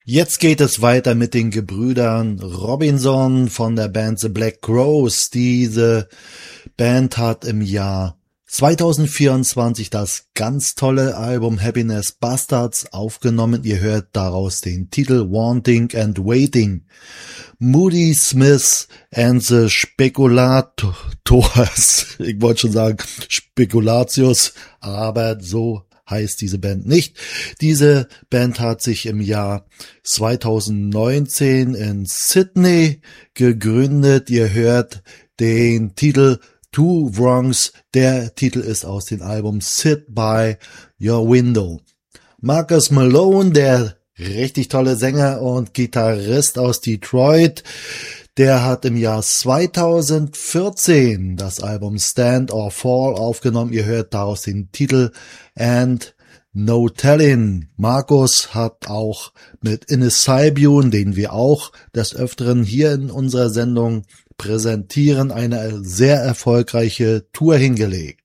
Jetzt geht es weiter mit den Gebrüdern Robinson von der Band The Black Crowes. Diese Band hat im Jahr 2024 das ganz tolle Album Happiness Bastards aufgenommen. Ihr hört daraus den Titel Wanting and Waiting. Moody Smith and the Spekulators, ich wollte schon sagen Spekulatius, aber so heißt diese Band nicht. Diese Band hat sich im Jahr 2019 in Sydney gegründet. Ihr hört den Titel Two Wrongs. Der Titel ist aus dem Album Sit by Your Window. Marcus Malone, der richtig tolle Sänger und Gitarrist aus Detroit, der hat im Jahr 2014 das Album Stand or Fall aufgenommen. Ihr hört daraus den Titel And No Tellin'. Markus hat auch mit Innes Saibune, den wir auch des Öfteren hier in unserer Sendung präsentieren, eine sehr erfolgreiche Tour hingelegt.